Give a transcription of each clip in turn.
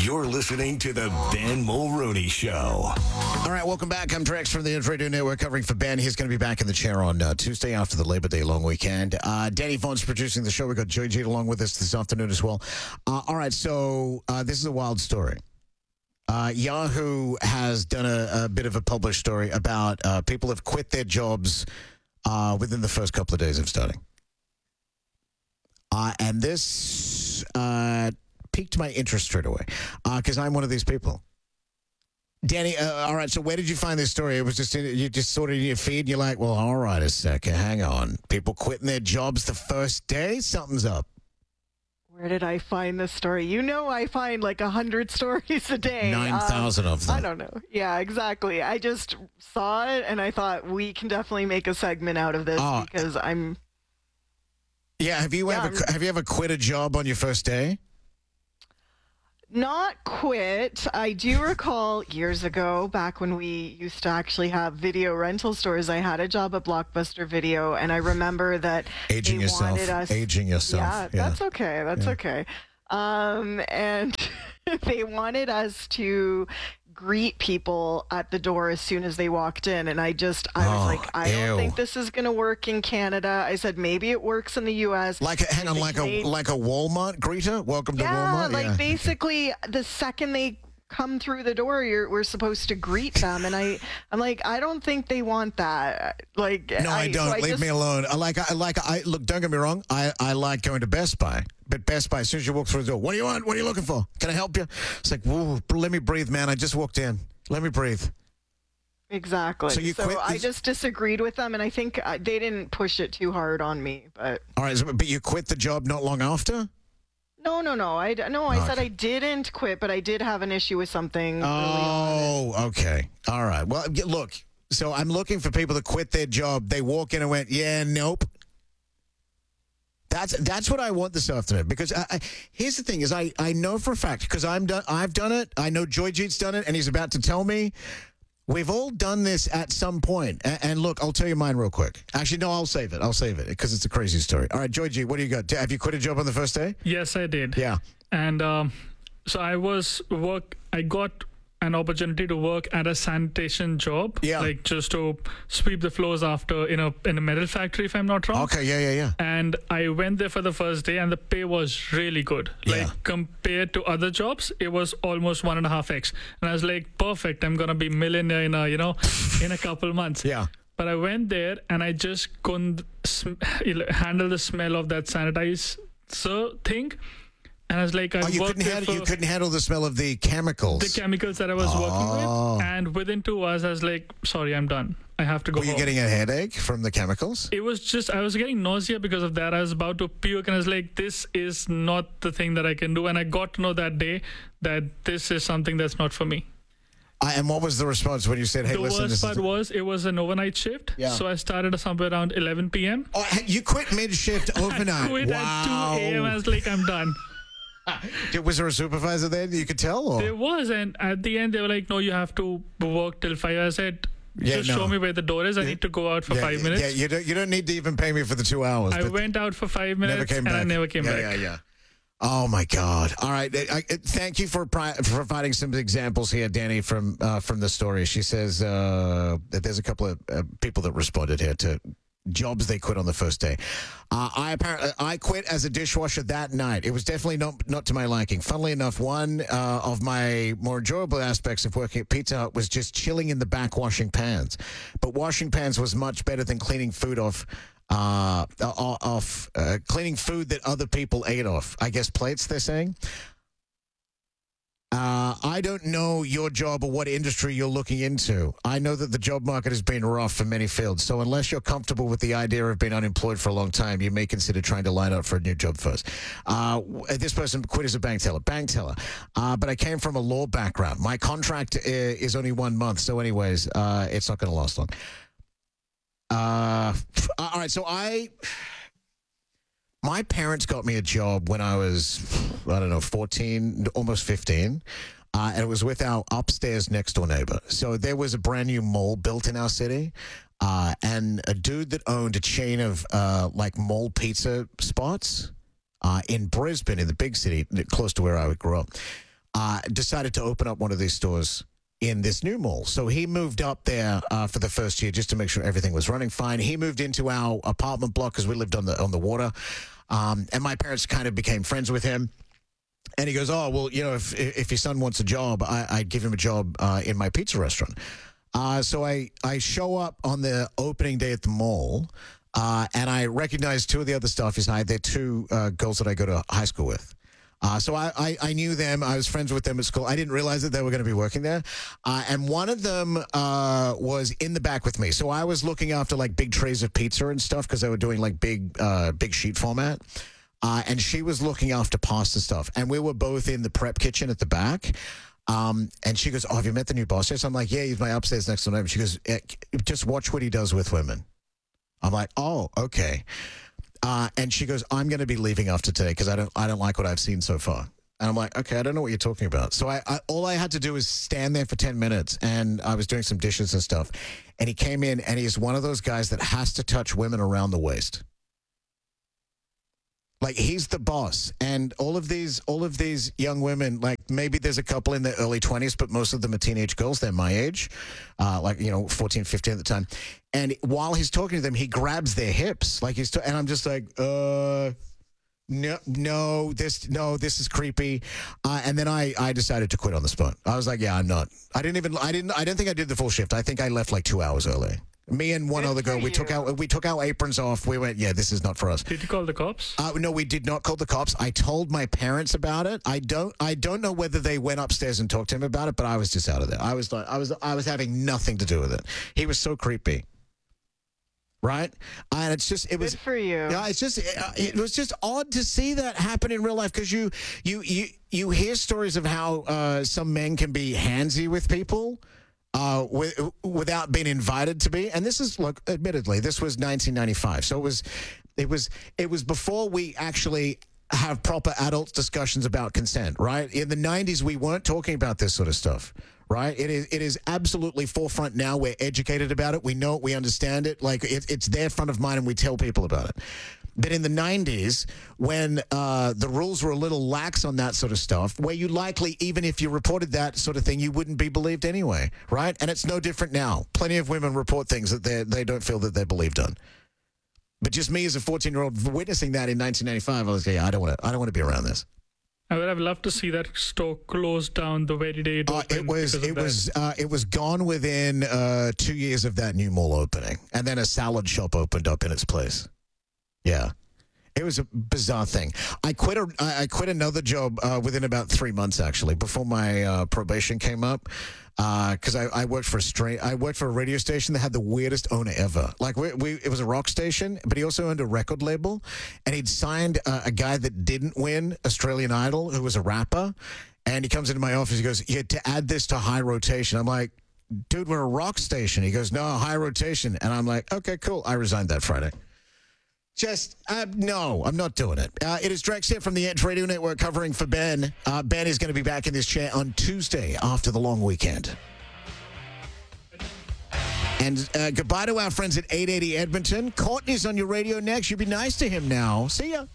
You're listening to the Ben Mulrooney Show. All right, welcome back. I'm Drex from the News Radio Network covering for Ben. He's going to be back in the chair on Tuesday after the Labor Day long weekend. Danny Vaughn's producing the show. We've got Joy G along with us this afternoon as well. All right, so this is a wild story. Yahoo has done a bit of a published story about people have quit their jobs within the first couple of days of starting. And this piqued my interest straight away because I'm one of these people. Danny, all right, so where did you find this story? It was just, you just saw it in your feed, and you're like, well, all right, a second, hang on. People quitting their jobs the first day? Something's up. Where did I find this story? You know I find like 100 stories a day. 9,000 of them. I don't know. Yeah, exactly. I just saw it, and I thought we can definitely make a segment out of this because I'm... Yeah, have you ever quit a job on your first day? Not quit. I do recall years ago, back when we used to actually have video rental stores, I had a job at Blockbuster Video, and I remember that Aging yourself. Yeah, that's okay. That's okay. And they wanted us to greet people at the door as soon as they walked in, and I was like, I don't think this is going to work in Canada. I said maybe it works in the U.S. Like a Walmart greeter. Welcome to Walmart. Yeah, basically the second they come through the door, we're supposed to greet them, and I'm like, I don't think they want that. Like, no, I don't. Leave me alone. I look. Don't get me wrong. I like going to Best Buy, but Best Buy, as soon as you walk through the door, what do you want? What are you looking for? Can I help you? It's like, whoa, let me breathe, man. I just walked in. Let me breathe. Exactly. So I just disagreed with them, and I think they didn't push it too hard on me. But all right, but you quit the job not long after. No. I said I didn't quit, but I did have an issue with something. Okay. All right. Well, look, so I'm looking for people to quit their job. They walk in and went, yeah, nope. That's what I want this afternoon, because here's the thing is I know for a fact, because I've done it. I know Joy Jeet's done it, and he's about to tell me. We've all done this at some point. And look, I'll tell you mine real quick. Actually, no, I'll save it because it's a crazy story. All right, Joy G, what do you got? Have you quit a job on the first day? Yes, I did. Yeah. And so I got an opportunity to work at a sanitation job. Yeah. Like just to sweep the floors after in a metal factory, if I'm not wrong. Okay, yeah. And I went there for the first day, and the pay was really good. Yeah. Like compared to other jobs, it was almost 1.5x. And I was like, perfect, I'm gonna be millionaire in a couple months. Yeah. But I went there, and I just couldn't handle the smell of that sanitizer thing. And I was like, you couldn't handle the smell of the chemicals. The chemicals that I was working with. And within 2 hours, I was like, sorry, I'm done. I have to go home. Were you getting a headache from the chemicals? It was just, I was getting nausea because of that. I was about to puke, and I was like, this is not the thing that I can do. And I got to know that day that this is something that's not for me. And what was the response when you said, hey, listen, the worst part it was an overnight shift. Yeah. So I started somewhere around 11 p.m. Oh, you quit mid-shift overnight? I quit at 2 a.m. I was like, I'm done. Was there a supervisor there that you could tell? Or? There was, and at the end they were like, no, you have to work till 5. I said, show me where the door is. I need to go out for 5 minutes. Yeah, you don't need to even pay me for the 2 hours. I went out for 5 minutes and I never came back. Yeah. Oh my God! All right, thank you for providing some examples here, Danny, from the story. She says that there's a couple of people that responded here to jobs they quit on the first day. I quit as a dishwasher that night. It was definitely not to my liking. Funnily enough, one of my more enjoyable aspects of working at Pizza Hut was just chilling in the back washing pans. But washing pans was much better than cleaning food cleaning food that other people ate off. I guess plates, they're saying. I don't know your job or what industry you're looking into. I know that the job market has been rough for many fields, so unless you're comfortable with the idea of being unemployed for a long time, you may consider trying to line up for a new job first. This person quit as a bank teller. But I came from a law background. My contract is only 1 month, so anyways, it's not going to last long. All right, so my parents got me a job when I was, 14, almost 15, and it was with our upstairs next door neighbor. So there was a brand new mall built in our city, and a dude that owned a chain of mall pizza spots in Brisbane, in the big city, close to where I grew up. decided to open up one of these stores in this new mall. So he moved up there for the first year just to make sure everything was running fine. He moved into our apartment block because we lived on the water. And my parents kind of became friends with him. And he goes, oh, well, you know, if your son wants a job, I'd give him a job in my pizza restaurant. So I show up on the opening day at the mall, and I recognize two of the other staff he's hired. They're two girls that I go to high school with. So I knew them. I was friends with them at school. I didn't realize that they were going to be working there. And one of them was in the back with me. So I was looking after like big trays of pizza and stuff because they were doing like big sheet format. And she was looking after pasta stuff. And we were both in the prep kitchen at the back. And she goes, oh, have you met the new boss yet? So I'm like, yeah, he's my upstairs next door neighbor. She goes, just watch what he does with women. I'm like, oh, okay. And she goes, I'm going to be leaving after today because I don't like what I've seen so far. And I'm like, okay, I don't know what you're talking about. So I all I had to do was stand there for 10 minutes, and I was doing some dishes and stuff. And he came in, and he's one of those guys that has to touch women around the waist. Like, he's the boss. And all of these young women, like, maybe there's a couple in their early 20s, but most of them are teenage girls. They're my age, 14, 15 at the time. And while he's talking to them, he grabs their hips. Like, and I'm just like, no, this is creepy. And then I decided to quit on the spot. I was like, yeah, I'm not. I don't think I did the full shift. I think I left like 2 hours early. Me and one other girl, we took our aprons off. We went, yeah, this is not for us. Did you call the cops? No, we did not call the cops. I told my parents about it. I don't know whether they went upstairs and talked to him about it, but I was just out of there. I was having nothing to do with it. He was so creepy. Right? And it was good for you. Yeah, it was just odd to see that happen in real life because you hear stories of how some men can be handsy with people. Without being invited to be, and this is, look, admittedly, this was 1995, so it was before we actually have proper adult discussions about consent, right? In the 90s, we weren't talking about this sort of stuff, right? It is absolutely forefront now. We're educated about it. We know it. We understand it. Like, it's there front of mind, and we tell people about it. But in the 90s, when the rules were a little lax on that sort of stuff, where you likely, even if you reported that sort of thing, you wouldn't be believed anyway, right? And it's no different now. Plenty of women report things that they don't feel that they're believed on. But just me as a 14-year-old witnessing that in 1995, I was like, yeah, I don't want to be around this. I would have loved to see that store closed down the very day it opened. It was gone within 2 years of that new mall opening, and then a salad shop opened up in its place. Yeah, it was a bizarre thing. I quit another job within about 3 months, actually, before my probation came up, because I worked for a radio station that had the weirdest owner ever. Like, it was a rock station, but he also owned a record label, and he'd signed a guy that didn't win Australian Idol, who was a rapper, and he comes into my office. He goes, "You had to add this to high rotation." I'm like, "Dude, we're a rock station." He goes, "No, high rotation," and I'm like, "Okay, cool." I resigned that Friday. No, I'm not doing it. It is Drex here from the Edge Radio Network covering for Ben. Ben is going to be back in this chair on Tuesday after the long weekend. And goodbye to our friends at 880 Edmonton. Courtney's on your radio next. You be nice to him now. See ya.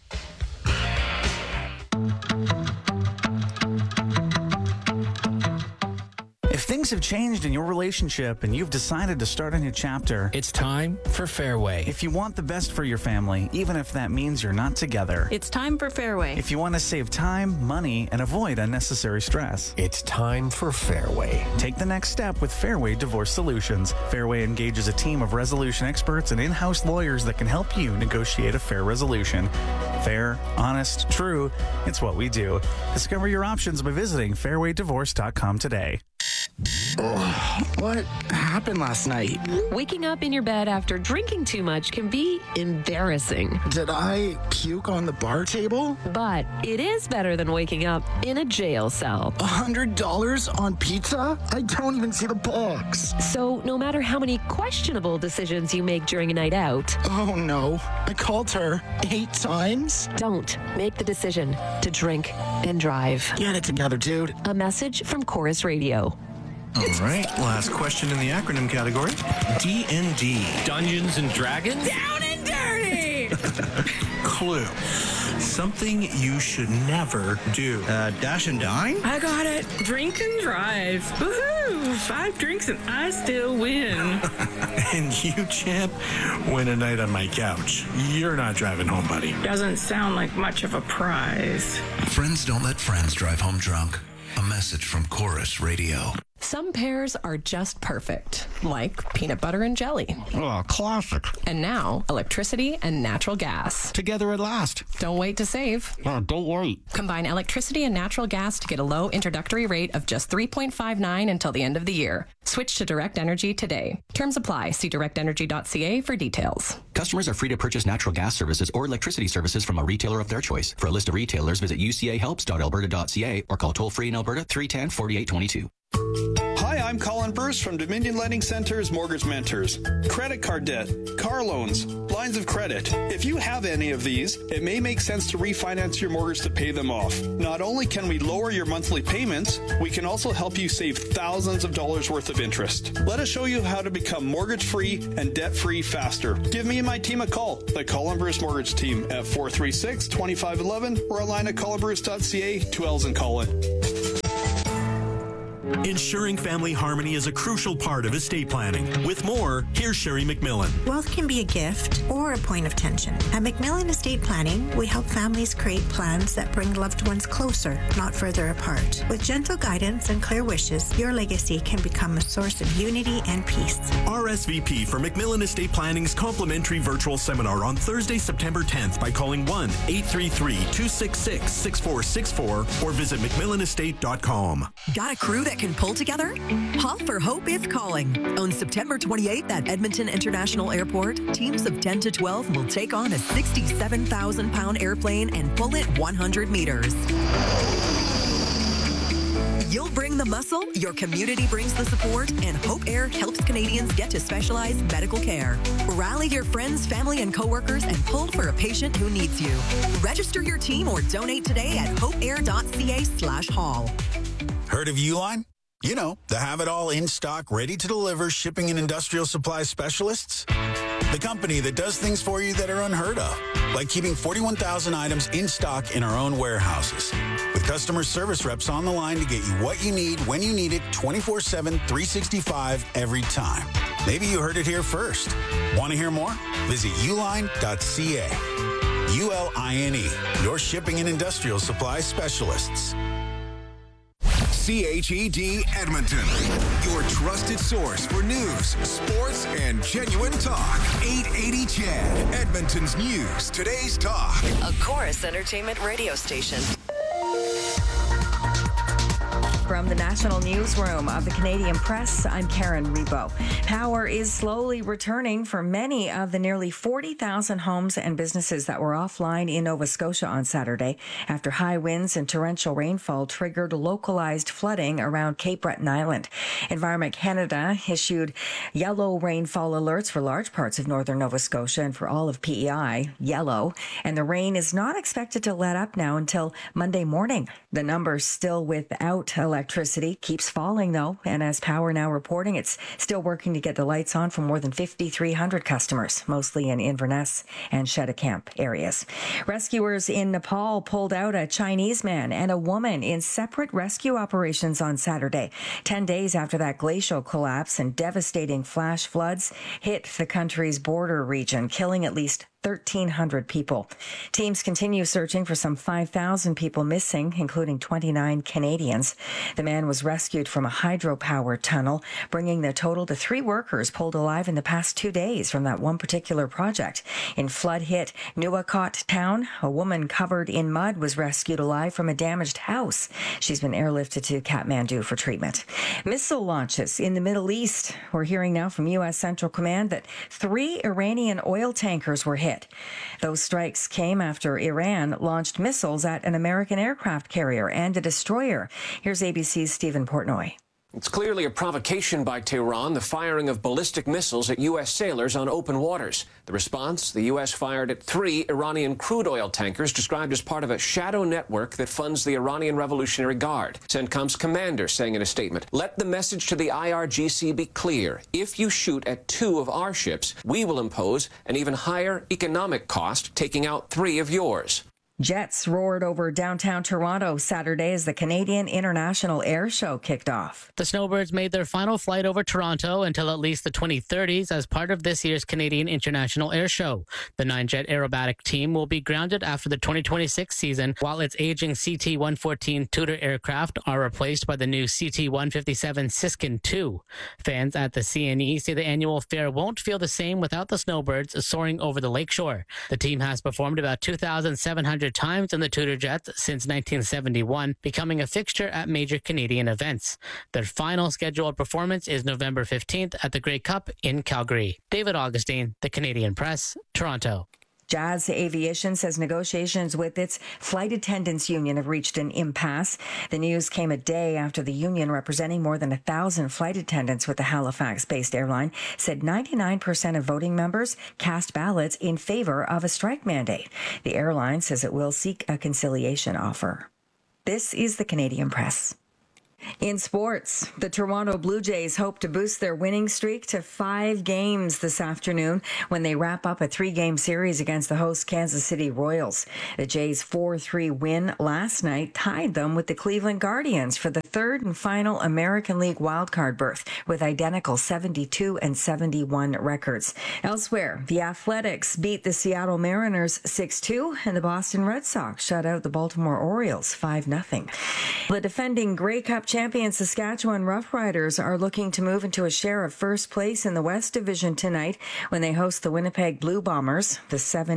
If things have changed in your relationship and you've decided to start a new chapter, it's time for Fairway. If you want the best for your family, even if that means you're not together, it's time for Fairway. If you want to save time, money, and avoid unnecessary stress, it's time for Fairway. Take the next step with Fairway Divorce Solutions. Fairway engages a team of resolution experts and in-house lawyers that can help you negotiate a fair resolution. Fair, honest, true, it's what we do. Discover your options by visiting fairwaydivorce.com today. What happened last night? Waking up in your bed after drinking too much can be embarrassing. Did I puke on the bar table? But it is better than waking up in a jail cell. $100 on pizza? I don't even see the box. So no matter how many questionable decisions you make during a night out... Oh no, I called her 8 times? Don't make the decision to drink and drive. Get it together, dude. A message from Chorus Radio. All right, last question in the acronym category. D&D. Dungeons and Dragons? Down and dirty! Clue. Something you should never do. Dash and dine? I got it. Drink and drive. Woohoo! 5 drinks and I still win. And you, champ, win a night on my couch. You're not driving home, buddy. Doesn't sound like much of a prize. Friends don't let friends drive home drunk. A message from Chorus Radio. Some pairs are just perfect, like peanut butter and jelly. Oh, classic. And now, electricity and natural gas. Together at last. Don't wait to save. Oh, don't wait. Combine electricity and natural gas to get a low introductory rate of just $3.59 until the end of the year. Switch to Direct Energy today. Terms apply. See directenergy.ca for details. Customers are free to purchase natural gas services or electricity services from a retailer of their choice. For a list of retailers, visit ucahelps.alberta.ca or call toll-free in Alberta 310-4822. Hi, I'm Colin Bruce from Dominion Lending Center's Mortgage Mentors. Credit card debt, car loans, lines of credit. If you have any of these, it may make sense to refinance your mortgage to pay them off. Not only can we lower your monthly payments, we can also help you save thousands of dollars worth of interest. Let us show you how to become mortgage-free and debt-free faster. Give me and my team a call, the Colin Bruce Mortgage Team at 436-2511 or online at colinbruce.ca, 2 L's in Colin. Ensuring family harmony is a crucial part of estate planning. With more, here's Sherry McMillan. Wealth can be a gift or a point of tension. At McMillan Estate Planning, we help families create plans that bring loved ones closer, not further apart. With gentle guidance and clear wishes, your legacy can become a source of unity and peace. RSVP for McMillan Estate Planning's complimentary virtual seminar on Thursday, September 10th by calling 1-833-266-6464 or visit McMillanestate.com. Got a crew that can pull together? Haul for Hope is calling. On September 28th at Edmonton International Airport, teams of 10 to 12 will take on a 67,000-pound airplane and pull it 100 meters. You'll bring the muscle, your community brings the support, and Hope Air helps Canadians get to specialized medical care. Rally your friends, family, and coworkers and pull for a patient who needs you. Register your team or donate today at hopeair.ca/haul. Heard of Uline? You know, the have-it-all in-stock, ready-to-deliver shipping and industrial supply specialists. The company that does things for you that are unheard of, like keeping 41,000 items in stock in our own warehouses. With customer service reps on the line to get you what you need, when you need it, 24/7, 365, every time. Maybe you heard it here first. Want to hear more? Visit uline.ca. ULINE, your shipping and industrial supply specialists. CHED Edmonton, your trusted source for news, sports, and genuine talk. 880 CHED, Edmonton's news, today's talk. A Chorus Entertainment radio station. From the National Newsroom of the Canadian Press, I'm Karen Rebo. Power is slowly returning for many of the nearly 40,000 homes and businesses that were offline in Nova Scotia on Saturday after high winds and torrential rainfall triggered localized flooding around Cape Breton Island. Environment Canada issued yellow rainfall alerts for large parts of northern Nova Scotia and for all of PEI, yellow, and the rain is not expected to let up now until Monday morning. The numbers still without electricity keeps falling, though, and as Power now reporting, it's still working to get the lights on for more than 5,300 customers, mostly in Inverness and Cheticamp areas. Rescuers in Nepal pulled out a Chinese man and a woman in separate rescue operations on Saturday, 10 days after that glacial collapse and devastating flash floods hit the country's border region, killing at least 1,300 people. Teams continue searching for some 5,000 people missing, including 29 Canadians. The man was rescued from a hydropower tunnel, bringing the total to 3 workers pulled alive in the past 2 days from that one particular project. In flood-hit Nuwakot town, a woman covered in mud was rescued alive from a damaged house. She's been airlifted to Kathmandu for treatment. Missile launches in the Middle East. We're hearing now from U.S. Central Command that 3 Iranian oil tankers were hit. Those strikes came after Iran launched missiles at an American aircraft carrier and a destroyer. Here's ABC's Stephen Portnoy. It's clearly a provocation by Tehran, the firing of ballistic missiles at U.S. sailors on open waters. The response, the U.S. fired at 3 Iranian crude oil tankers described as part of a shadow network that funds the Iranian Revolutionary Guard. CENTCOM's commander saying in a statement, "Let the message to the IRGC be clear. If you shoot at 2 of our ships, we will impose an even higher economic cost, taking out 3 of yours." Jets roared over downtown Toronto Saturday as the Canadian International Air Show kicked off. The Snowbirds made their final flight over Toronto until at least the 2030s as part of this year's Canadian International Air Show. The 9-jet aerobatic team will be grounded after the 2026 season, while its aging CT-114 Tudor aircraft are replaced by the new CT-157 Siskin II. Fans at the CNE say the annual fair won't feel the same without the Snowbirds soaring over the lakeshore. The team has performed about 2,700 times in the Tudor jets since 1971, becoming a fixture at major Canadian events. Their final scheduled performance is November 15th at the Grey Cup in Calgary. David Augustine, The Canadian Press, Toronto. Jazz Aviation says negotiations with its flight attendants union have reached an impasse. The news came a day after the union, representing more than 1,000 flight attendants with the Halifax-based airline, said 99% of voting members cast ballots in favor of a strike mandate. The airline says it will seek a conciliation offer. This is the Canadian Press. In sports, the Toronto Blue Jays hope to boost their winning streak to 5 games this afternoon when they wrap up a 3-game series against the host Kansas City Royals. The Jays' 4-3 win last night tied them with the Cleveland Guardians for the third and final American League wildcard berth with identical 72 and 71 records. Elsewhere, the Athletics beat the Seattle Mariners 6-2 and the Boston Red Sox shut out the Baltimore Orioles 5-0. The defending Grey Cup champion Saskatchewan Roughriders are looking to move into a share of first place in the West Division tonight when they host the Winnipeg Blue Bombers. The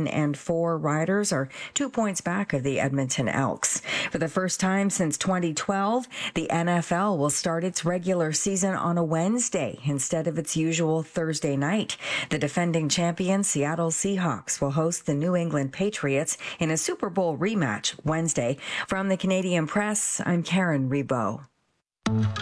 7-4 Riders are 2 points back of the Edmonton Elks. For the first time since 2012, the NFL will start its regular season on a Wednesday instead of its usual Thursday night. The defending champion Seattle Seahawks will host the New England Patriots in a Super Bowl rematch Wednesday. From the Canadian Press, I'm Karen Rebo.